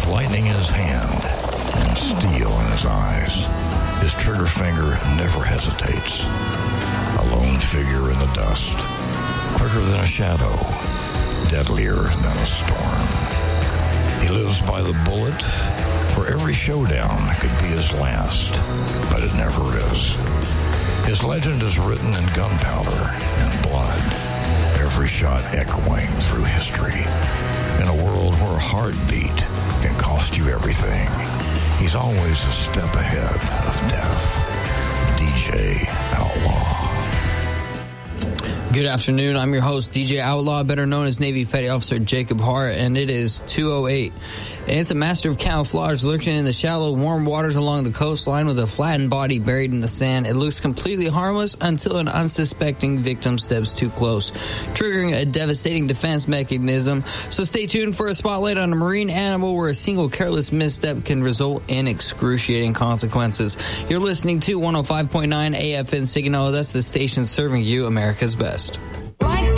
lightning in his hand and steel in his eyes, his trigger finger never hesitates. A lone figure in the dust, quicker than a shadow, deadlier than a storm. He lives by the bullet, where every showdown could be his last, but it never is. His legend is written in gunpowder and blood, every shot echoing through history. In a world where a heartbeat can cost you everything, he's always a step ahead of death. DJ Outlaw. Good afternoon. I'm your host, DJ Outlaw, better known as Navy Petty Officer Jacob Hart, and it is 2:08. And it's a master of camouflage lurking in the shallow, warm waters along the coastline with a flattened body buried in the sand. It looks completely harmless until an unsuspecting victim steps too close, triggering a devastating defense mechanism. So stay tuned for a spotlight on a marine animal where a single careless misstep can result in excruciating consequences. You're listening to 105.9 AFN Signal. That's the station serving you America's best.